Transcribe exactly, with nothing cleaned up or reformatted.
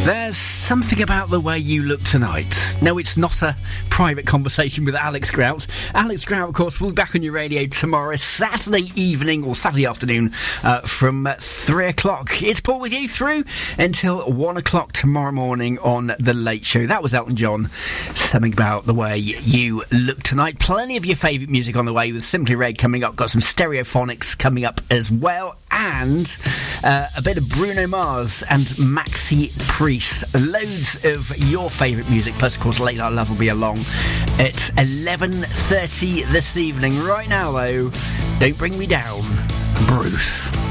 There's something about the way you look tonight. No, it's not a private conversation with Alex Grout. Alex Grout, of course, will be back on your radio tomorrow, Saturday evening or Saturday afternoon uh, from uh, three o'clock. It's Paul with you through until one o'clock tomorrow morning on The Late Show. That was Elton John. Something about the way you look tonight. Plenty of your favourite music on the way with Simply Red coming up. Got some Stereophonics coming up as well. And uh, a bit of Bruno Mars and Maxi Priest. Loads of your favourite music, plus of course Late Night Love will be along at eleven thirty this evening. Right now though, Don't Bring Me Down, Bruce.